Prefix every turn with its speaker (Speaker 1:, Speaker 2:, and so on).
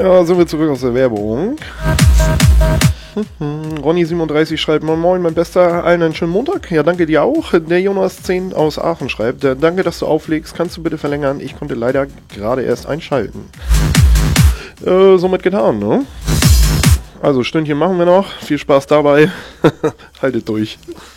Speaker 1: Ja, sind wir zurück aus der Werbung. Ronny37 schreibt, moin moin, mein Bester, allen einen schönen Montag. Ja, danke dir auch. Der Jonas10 aus Aachen schreibt, danke, dass du auflegst. Kannst du bitte verlängern? Ich konnte leider gerade erst einschalten. Somit getan, ne? Also, Stündchen machen wir noch. Viel Spaß dabei. Haltet durch.